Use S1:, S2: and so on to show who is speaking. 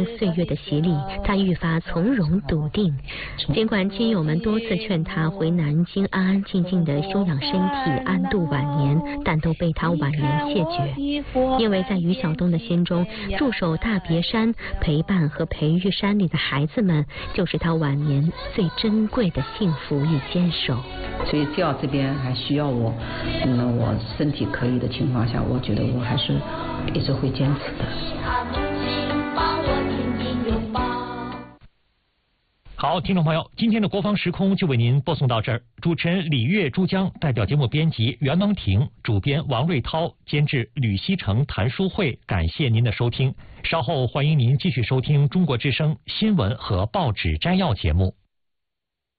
S1: 岁月的洗礼，他愈发从容笃定。尽管亲友们多次劝他回南京安安静静地休养身体，安度晚年，但都被他婉言谢绝。因为在于晓东的心中，驻守大别山、陪伴和培育山里的孩子们，就是他晚年最珍贵的幸福与坚守。
S2: 所以只要这边还需要我，我身体可以的情况下，我觉得我还是一直会坚持的。
S3: 好，听众朋友，今天的国防时空就为您播送到这儿。主持人李月、珠江，代表节目编辑袁蒙婷，主编王瑞涛，监制吕锡成、谭书慧。感谢您的收听，稍后欢迎您继续收听中国之声新闻和报纸摘要节目。